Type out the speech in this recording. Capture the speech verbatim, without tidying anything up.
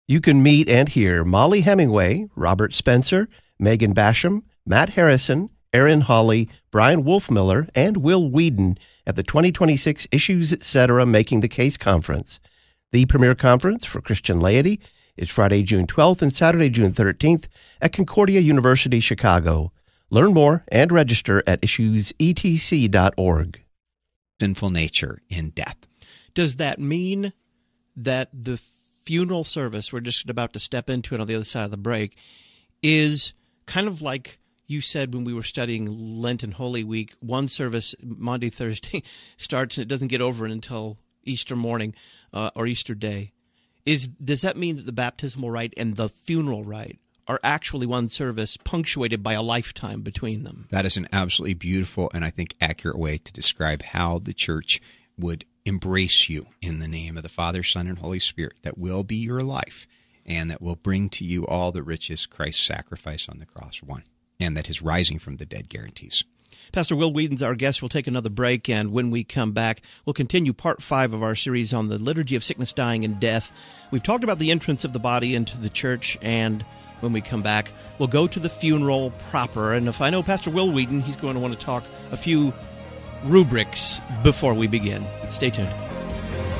You can meet and hear Molly Hemingway, Robert Spencer, Megan Basham, Matt Harrison, Aaron Hawley, Brian Wolfmiller, and Will Whedon at the twenty twenty-six Issues Etc. Making the Case Conference. The premier conference for Christian laity is Friday, June twelfth and Saturday, June thirteenth at Concordia University, Chicago. Learn more and register at issues e t c dot org. Sinful nature in death. Does that mean that the funeral service, we're just about to step into it on the other side of the break, is kind of like you said when we were studying Lent and Holy Week, one service Monday, Thursday starts and it doesn't get over until Easter morning uh, or Easter Day. Is Does that mean that the baptismal rite and the funeral rite are actually one service punctuated by a lifetime between them? That is an absolutely beautiful and I think accurate way to describe how the church would embrace you in the name of the Father, Son, and Holy Spirit that will be your life and that will bring to you all the riches Christ's sacrifice on the cross won, and that his rising from the dead guarantees. Pastor Will Whedon's our guest. We'll take another break, and when we come back, we'll continue part five of our series on the liturgy of sickness, dying, and death. We've talked about the entrance of the body into the church, and when we come back, we'll go to the funeral proper. And if I know Pastor Will Whedon, he's going to want to talk a few rubrics before we begin. Stay tuned.